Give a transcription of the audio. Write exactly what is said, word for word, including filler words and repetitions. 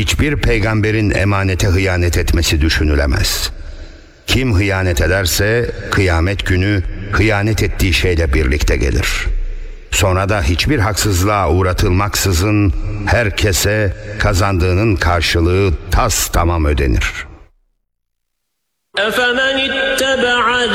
hiçbir peygamberin emanete hıyanet etmesi düşünülemez. Kim hıyanet ederse kıyamet günü hıyanet ettiği şeyle birlikte gelir. Sonra da hiçbir haksızlığa uğratılmaksızın herkese kazandığının karşılığı tas tamam ödenir.